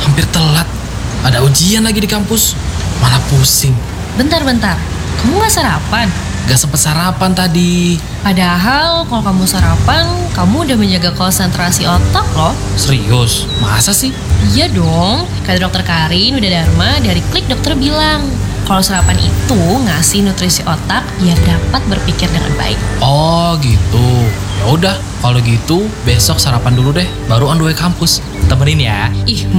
hampir telat. Ada ujian lagi di kampus. Malah pusing. Bentar, kamu gak sarapan? Gak sempet sarapan tadi. Padahal kalau kamu sarapan, kamu udah menjaga konsentrasi otak loh. Serius? Masa sih? Iya dong, kata dokter Karin Widadharma dari Klik Dokter bilang, kalau sarapan itu ngasih nutrisi otak biar dapat berpikir dengan baik. Oh gitu. Ya udah, kalau gitu besok sarapan dulu deh, baru on the way kampus. Temenin ya. Ih,